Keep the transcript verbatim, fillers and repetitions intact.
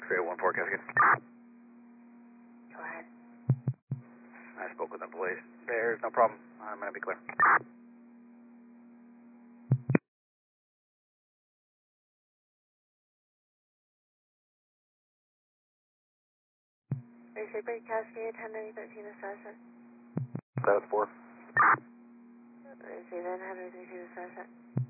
three oh one four Cascade. Go ahead. I spoke with employees. There's no problem. I'm going to be clear. Basic Break Cascade, ten ninety thirteen assessment. That was four. Say then, one hundred thirteen assessment.